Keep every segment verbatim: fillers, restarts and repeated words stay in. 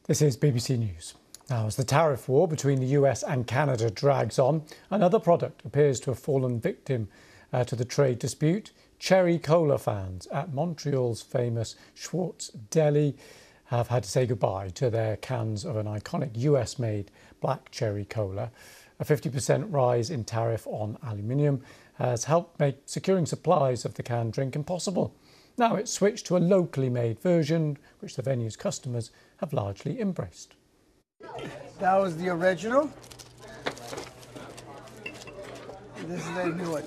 This is B B C News. Now, as the tariff war between the U S and Canada drags on, another product appears to have fallen victim uh, to the trade dispute. Cherry Cola fans at Montreal's famous Schwartz Deli have had to say goodbye to their cans of an iconic U S-made black cherry cola. A fifty percent rise in tariff on aluminium has helped make securing supplies of the canned drink impossible. Now it's switched to a locally made version, which the venue's customers have largely embraced. That was the original. This is the new one.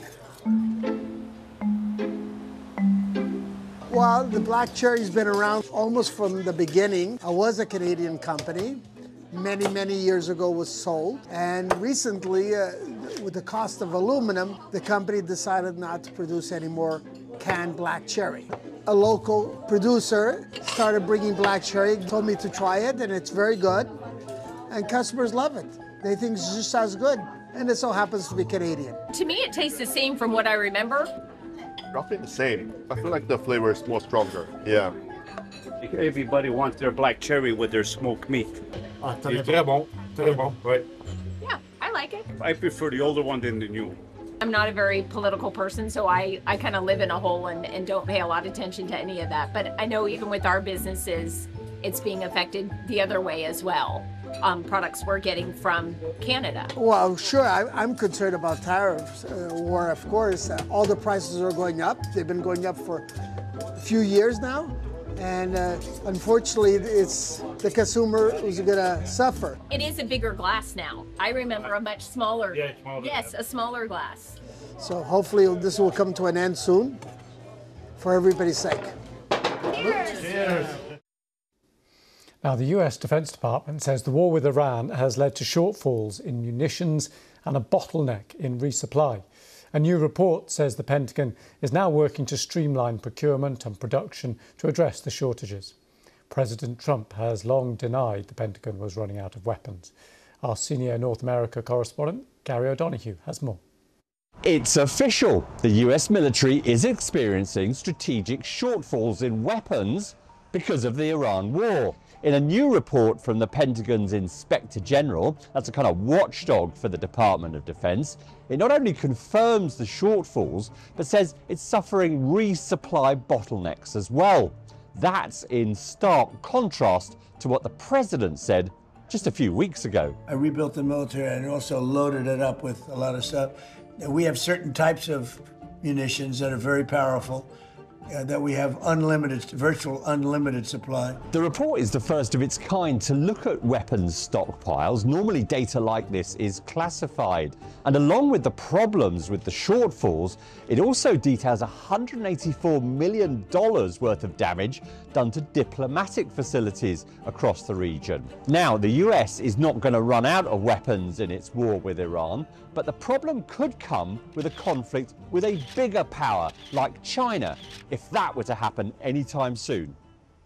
Well, the black cherry's been around almost from the beginning. I was a Canadian company. Many, many years ago was sold. And recently, uh, with the cost of aluminum, the company decided not to produce any more canned black cherry. A local producer started bringing black cherry, told me to try it, and it's very good. And customers love it. They think it's just as good. And it so happens to be Canadian. To me, it tastes the same from what I remember. Roughly the same. I feel like the flavor is more stronger. Yeah. Everybody wants their black cherry with their smoked meat. Ah, très très bon, très bon, ouais. Yeah, I like it. I prefer the older one than the new. I'm not a very political person, so I, I kind of live in a hole and, and don't pay a lot of attention to any of that. But I know even with our businesses, it's being affected the other way as well. Um, products we're getting from Canada. Well, sure, I, I'm concerned about tariffs, uh, or of course, uh, all the prices are going up. They've been going up for a few years now. And uh, unfortunately, it's the consumer who's going to suffer. It is a bigger glass now. I remember a much smaller, Yeah, smaller, yes, yeah. a smaller glass. So hopefully this will come to an end soon for everybody's sake. Cheers. Cheers. Now, the U S Defense Department says the war with Iran has led to shortfalls in munitions and a bottleneck in resupply. A new report says the Pentagon is now working to streamline procurement and production to address the shortages. President Trump has long denied the Pentagon was running out of weapons. Our senior North America correspondent, Gary O'Donoghue, has more. It's official. The U S military is experiencing strategic shortfalls in weapons because of the Iran war. In a new report from the Pentagon's Inspector General, that's a kind of watchdog for the Department of Defense, it not only confirms the shortfalls, but says it's suffering resupply bottlenecks as well. That's in stark contrast to what the President said just a few weeks ago. I rebuilt the military and also loaded it up with a lot of stuff. We have certain types of munitions that are very powerful. Uh, that we have unlimited, virtual unlimited supply. The report is the first of its kind to look at weapons stockpiles. Normally data like this is classified. And along with the problems with the shortfalls, it also details one hundred eighty-four million dollars worth of damage done to diplomatic facilities across the region. Now, the U S is not going to run out of weapons in its war with Iran, but the problem could come with a conflict with a bigger power like China, if that were to happen anytime soon.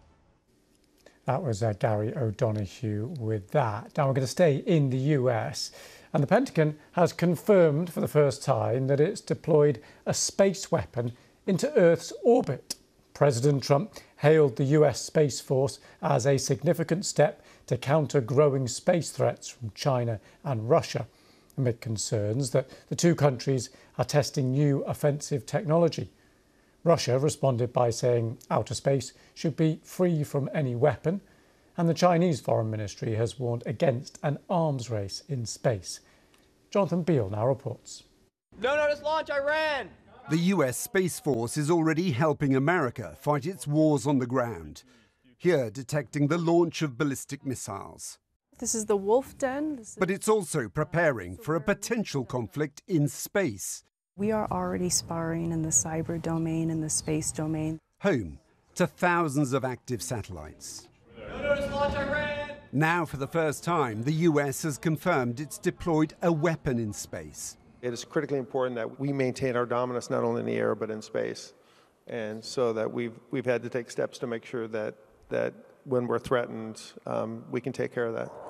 That was uh, Gary O'Donoghue with that. Now we're going to stay in the U S, and the Pentagon has confirmed for the first time that it's deployed a space weapon into Earth's orbit. President Trump hailed the U S Space Force as a significant step to counter growing space threats from China and Russia, amid concerns that the two countries are testing new offensive technology. Russia responded by saying outer space should be free from any weapon, and the Chinese Foreign Ministry has warned against an arms race in space. Jonathan Beale now reports. No notice launch, Iran! The U S Space Force is already helping America fight its wars on the ground, here detecting the launch of ballistic missiles. This is the Wolf Den. This is... But it's also preparing for a potential conflict in space. We are already sparring in the cyber domain and the space domain. Home to thousands of active satellites. No notice launch, Iran! Now, for the first time, the U S has confirmed it's deployed a weapon in space. It is critically important that we maintain our dominance not only in the air but in space. And so that we've, we've had to take steps to make sure that, that when we're threatened, um, we can take care of that.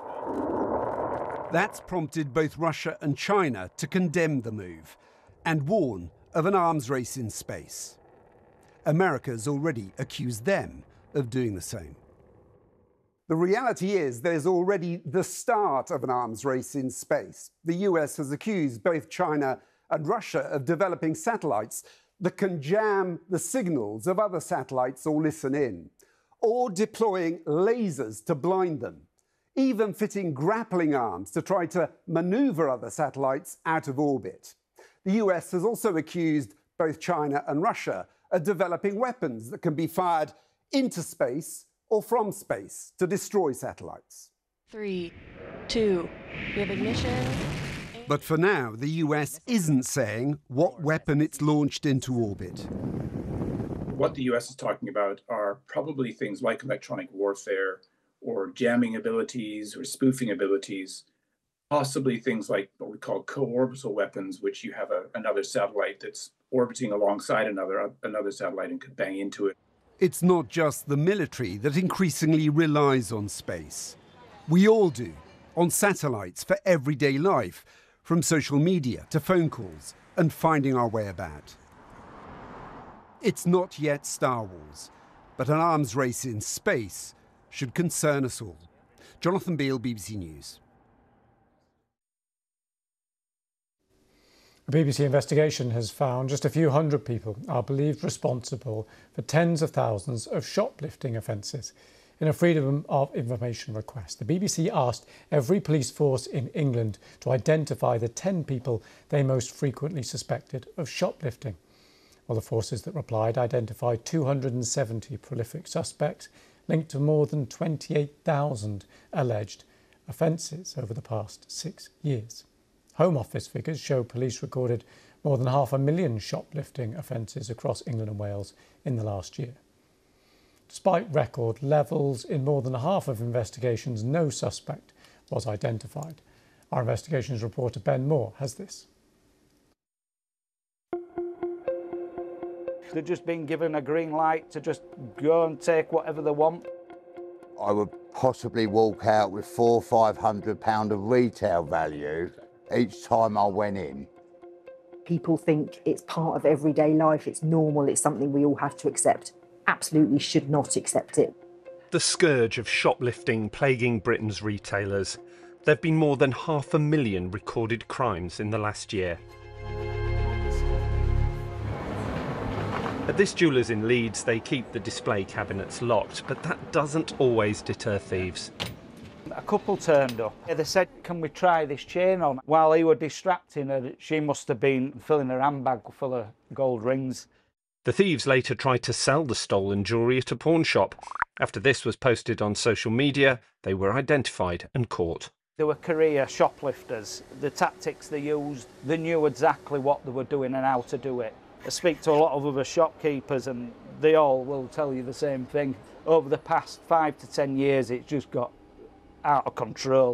That's prompted both Russia and China to condemn the move and warn of an arms race in space. America's already accused them of doing the same. The reality is there's already the start of an arms race in space. The U S has accused both China and Russia of developing satellites that can jam the signals of other satellites or listen in, or deploying lasers to blind them, even fitting grappling arms to try to maneuver other satellites out of orbit. The U S has also accused both China and Russia of developing weapons that can be fired into space or from space to destroy satellites. Three, two, we have ignition. But for now, the U S isn't saying what weapon it's launched into orbit. What the U S is talking about are probably things like electronic warfare or jamming abilities or spoofing abilities, possibly things like what we call co-orbital weapons, which you have a, another satellite that's orbiting alongside another, another satellite and could bang into it. It's not just the military that increasingly relies on space. We all do, on satellites for everyday life, from social media to phone calls and finding our way about. It's not yet Star Wars, but an arms race in space should concern us all. Jonathan Beale, B B C News. A B B C investigation has found just a few hundred people are believed responsible for tens of thousands of shoplifting offences. In a Freedom of Information request, the B B C asked every police force in England to identify the ten people they most frequently suspected of shoplifting. Well, the forces that replied identified two hundred seventy prolific suspects linked to more than twenty-eight thousand alleged offences over the past six years. Home Office figures show police recorded more than half a million shoplifting offences across England and Wales in the last year. Despite record levels in more than half of investigations, no suspect was identified. Our investigations reporter Ben Moore has this. They're just being given a green light to just go and take whatever they want. I would possibly walk out with four or five hundred pound of retail value each time I went in. People think it's part of everyday life, it's normal, it's something we all have to accept. Absolutely should not accept it. The scourge of shoplifting plaguing Britain's retailers. There have been more than half a million recorded crimes in the last year. At this jeweller's in Leeds, they keep the display cabinets locked, but that doesn't always deter thieves. A couple turned up. They said, can we try this chain on? While he was distracting her, she must have been filling her handbag full of gold rings. The thieves later tried to sell the stolen jewellery at a pawn shop. After this was posted on social media, they were identified and caught. They were career shoplifters. The tactics they used, they knew exactly what they were doing and how to do it. I speak to a lot of other shopkeepers and they all will tell you the same thing. Over the past five to ten years, it's just got out of control.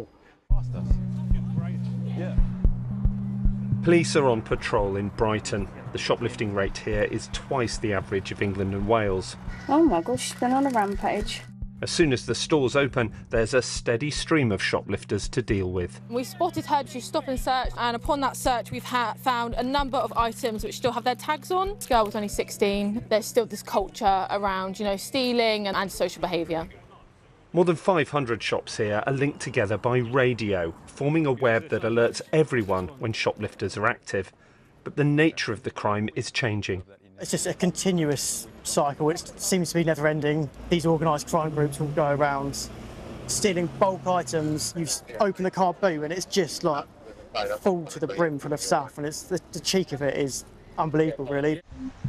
Police are on patrol in Brighton. The shoplifting rate here is twice the average of England and Wales. Oh my gosh, she's been on a rampage. As soon as the stores open, there's a steady stream of shoplifters to deal with. We spotted her to stop and search, and upon that search we've ha found a number of items which still have their tags on. This girl was only sixteen. There's still this culture around, you know, stealing and antisocial behaviour. More than five hundred shops here are linked together by radio, forming a web that alerts everyone when shoplifters are active. But the nature of the crime is changing. It's just a continuous cycle. It seems to be never ending. These organised crime groups will go around stealing bulk items. You open the car boot and it's just like full to the brim full of stuff, and it's the, the cheek of it is unbelievable, really.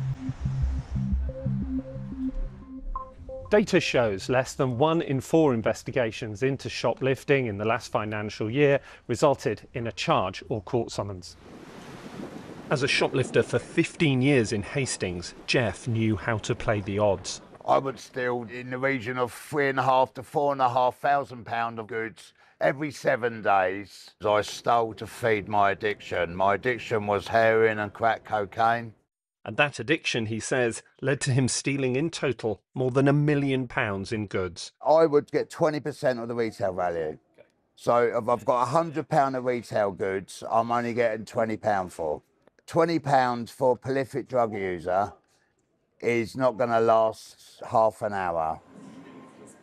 Data shows less than one in four investigations into shoplifting in the last financial year resulted in a charge or court summons. As a shoplifter for fifteen years in Hastings, Jeff knew how to play the odds. I would steal in the region of three and a half to four and a half thousand pound of goods every seven days. I stole to feed my addiction. My addiction was heroin and crack cocaine. And that addiction, he says, led to him stealing in total more than a million pounds in goods. I would get twenty percent of the retail value. So if I've got one hundred pounds of retail goods, I'm only getting twenty pounds for. twenty pounds for a prolific drug user is not going to last half an hour.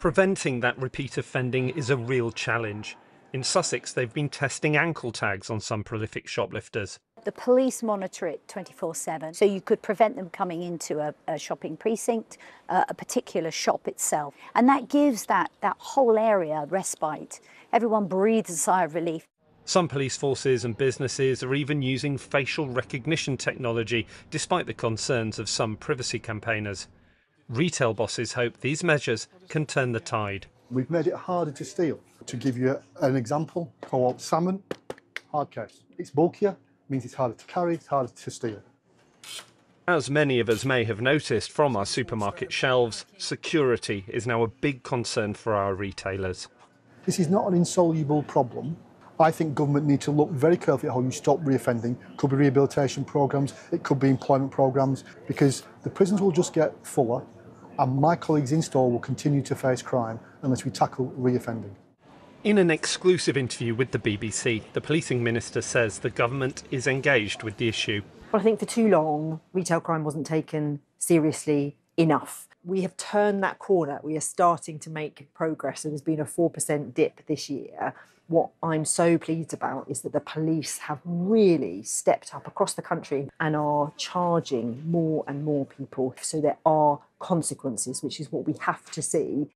Preventing that repeat offending is a real challenge. In Sussex, they've been testing ankle tags on some prolific shoplifters. The police monitor it twenty-four seven, so you could prevent them coming into a, a shopping precinct, uh, a particular shop itself. And that gives that, that whole area respite. Everyone breathes a sigh of relief. Some police forces and businesses are even using facial recognition technology, despite the concerns of some privacy campaigners. Retail bosses hope these measures can turn the tide. We've made it harder to steal. To give you an example, co-op salmon, hard case. It's bulkier, means it's harder to carry, it's harder to steal. As many of us may have noticed from our supermarket shelves, security is now a big concern for our retailers. This is not an insoluble problem. I think government need to look very carefully at how you stop reoffending. It could be rehabilitation programmes, it could be employment programmes, because the prisons will just get fuller and my colleagues in store will continue to face crime unless we tackle reoffending. In an exclusive interview with the B B C, the policing minister says the government is engaged with the issue. Well, I think for too long, retail crime wasn't taken seriously enough. We have turned that corner. We are starting to make progress. So there's been a four percent dip this year. What I'm so pleased about is that the police have really stepped up across the country and are charging more and more people. So there are consequences, which is what we have to see.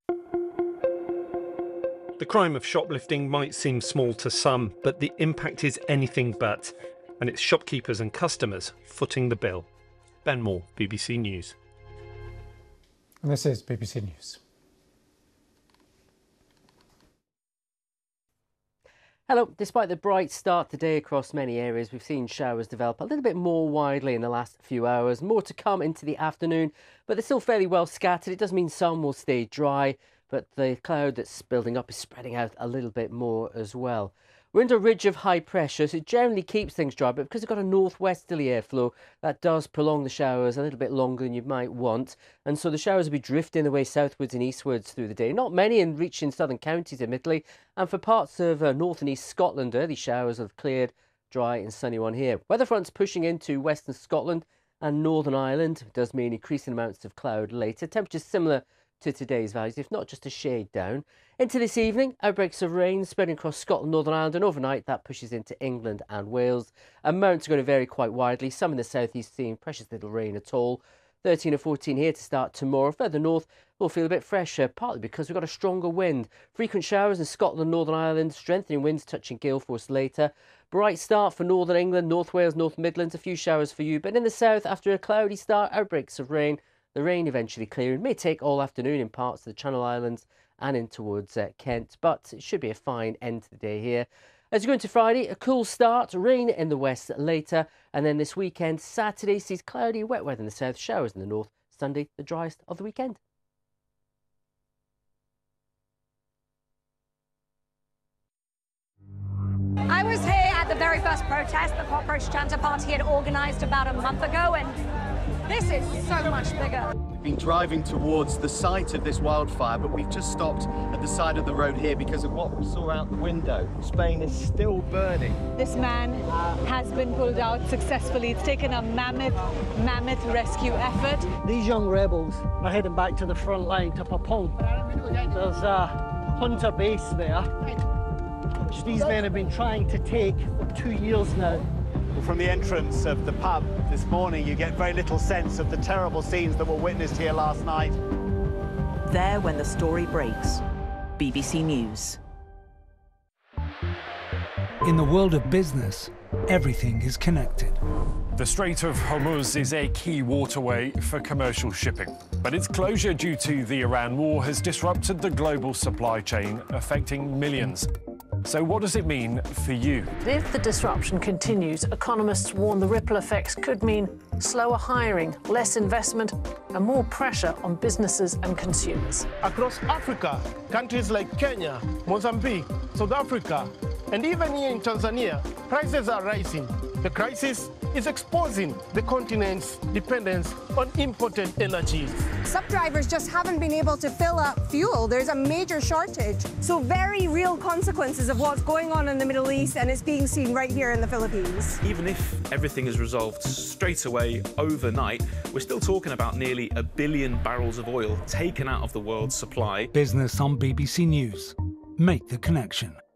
The crime of shoplifting might seem small to some, but the impact is anything but. And it's shopkeepers and customers footing the bill. Ben Moore, B B C News. And this is B B C News. Hello. Despite the bright start today across many areas, we've seen showers develop a little bit more widely in the last few hours. More to come into the afternoon, but they're still fairly well scattered. It does mean some will stay dry, but the cloud that's building up is spreading out a little bit more as well. We're under a ridge of high pressure, so it generally keeps things dry, but because we've got a northwesterly airflow, that does prolong the showers a little bit longer than you might want. And so the showers will be drifting away southwards and eastwards through the day. Not many in reaching southern counties, admittedly, and for parts of uh, north and east Scotland, early showers have cleared, dry and sunny one here. Weather fronts pushing into western Scotland and Northern Ireland. It does mean increasing amounts of cloud later. Temperatures similar to today's values, if not just a shade down. Into this evening, outbreaks of rain spreading across Scotland, Northern Ireland, and overnight that pushes into England and Wales. Amounts are going to vary quite widely. Some in the southeast seeing precious little rain at all. thirteen or fourteen here to start tomorrow. Further north, we'll feel a bit fresher, partly because we've got a stronger wind. Frequent showers in Scotland, Northern Ireland, strengthening winds touching gale force later. Bright start for Northern England, North Wales, North Midlands, a few showers for you. But in the south, after a cloudy start, outbreaks of rain. The rain eventually clearing, may take all afternoon in parts of the Channel Islands and in towards uh, Kent, but it should be a fine end to the day here. As we go into Friday, a cool start, rain in the west later, and then this weekend, Saturday sees cloudy, wet weather in the south, showers in the north. Sunday, the driest of the weekend. I was here at the very first protest the Cockroach Chanter Party had organised about a month ago, and this is so much bigger. We've been driving towards the site of this wildfire, but we've just stopped at the side of the road here because of what we saw out the window. Spain is still burning. This man has been pulled out successfully. It's taken a mammoth, mammoth rescue effort. These young rebels are heading back to the front line to Papon. There's a Hunter base there, which these men have been trying to take for two years now. From the entrance of the pub this morning, you get very little sense of the terrible scenes that were witnessed here last night. There when the story breaks. B B C News. In the world of business, everything is connected. The Strait of Hormuz is a key waterway for commercial shipping, but its closure due to the Iran war has disrupted the global supply chain, affecting millions. So what does it mean for you? If the disruption continues, economists warn the ripple effects could mean slower hiring, less investment, and more pressure on businesses and consumers. Across Africa, countries like Kenya, Mozambique, South Africa, and even here in Tanzania, prices are rising. The crisis is exposing the continent's dependence on imported energies. Some drivers just haven't been able to fill up fuel. There's a major shortage. So very real consequences of what's going on in the Middle East, and it's being seen right here in the Philippines. Even if everything is resolved straight away overnight, we're still talking about nearly a billion barrels of oil taken out of the world's supply. Business on B B C News. Make the connection.